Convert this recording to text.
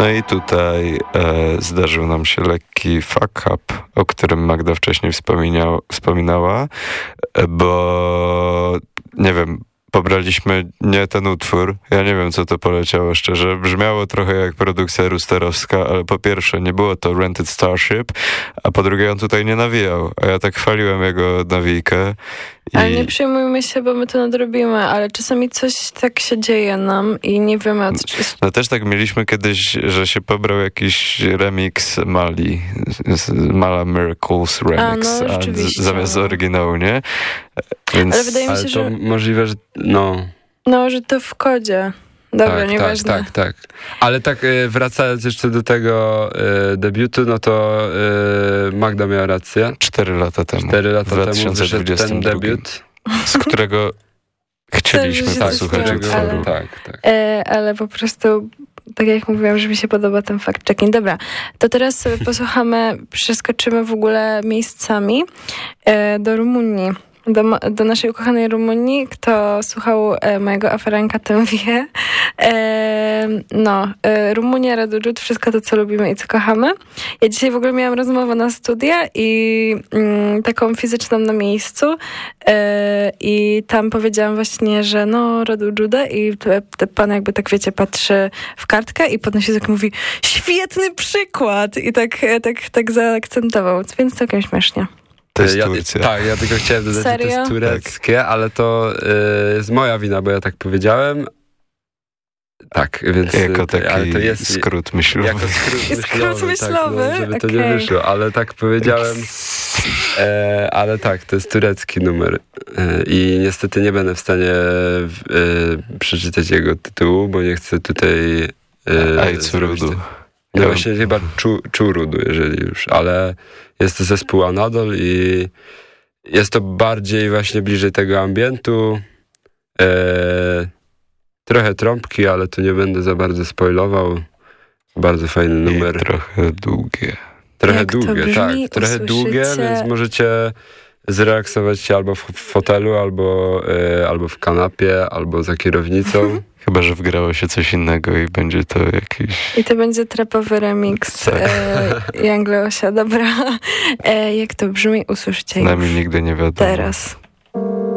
No i tutaj zdarzył nam się lekki fuck up, o którym Magda wcześniej wspominała, bo nie wiem, pobraliśmy nie ten utwór. Ja nie wiem, co to poleciało szczerze. Brzmiało trochę jak produkcja rusterowska, ale po pierwsze nie było to Rented Starship, a po drugie on tutaj nie nawijał. A ja tak chwaliłem jego nawijkę. Ale nie przejmujmy się, bo my to nadrobimy, ale czasami coś tak się dzieje nam i nie wiemy o co. No też tak mieliśmy kiedyś, że się pobrał jakiś remix Mala Miracles remix, zamiast oryginału, nie? Więc, ale wydaje mi się, że... możliwe, że że to w kodzie. Dobra, tak, nieważne. Tak. Ale tak wracając jeszcze do tego debiutu, no to Magda miała rację. 4 lata temu. 4 lata w temu wyszedł ten debiut. Z którego chcieliśmy słuchać utworu. Tak. Ale po prostu, tak jak mówiłam, że mi się podoba ten fact-checking. Dobra, to teraz sobie posłuchamy, przeskoczymy w ogóle miejscami do Rumunii. Do naszej ukochanej Rumunii. Kto słuchał mojego aferanka, ten wie. Rumunia, Radu Jud, wszystko to, co lubimy i co kochamy. Ja dzisiaj w ogóle miałam rozmowę na studia i taką fizyczną na miejscu i tam powiedziałam właśnie, że Radu Juda i pan jakby tak wiecie, patrzy w kartkę i podnosi tak mówi świetny przykład i tak zaakcentował, więc całkiem śmiesznie. To jest Turcja. Ja tylko chciałem dodać, Serio? że to jest tureckie, tak. Ale to jest moja wina, bo ja tak powiedziałem. Tak, więc... Jako taki to jest, skrót myślowy. Jako skrót myślowy, tak, żeby to nie wyszło, ale tak powiedziałem. Ale tak, to jest turecki numer. I niestety nie będę w stanie przeczytać jego tytułu, bo nie chcę tutaj... Ajcurudu. No właśnie chyba Czurudu, jeżeli już, ale jest to zespół Anadol i jest to bardziej właśnie bliżej tego ambientu. Trochę trąbki, ale tu nie będę za bardzo spoilował. Bardzo fajny numer. I trochę długie. Trochę długie, więc możecie zrelaksować się albo w fotelu, albo w kanapie, albo za kierownicą. Chyba że wgrało się coś innego i będzie to jakiś... I to będzie trapowy remix Young Leosia. Dobra. Jak to brzmi, usłyszycie z nami nigdy nie wiadomo. Teraz.